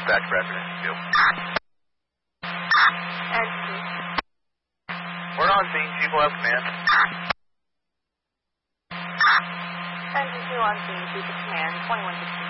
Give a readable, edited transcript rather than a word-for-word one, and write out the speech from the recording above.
dispatch Bradford Institute. Entity. We're on scene. Chief will have command. Entity 2 on scene. Chief of command. 2116.